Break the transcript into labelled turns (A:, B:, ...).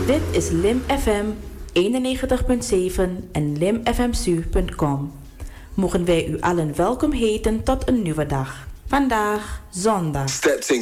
A: Dit is Lim FM 91.7 en limfmsu.com. Mogen wij u allen welkom heten tot een nieuwe dag. Vandaag zondag.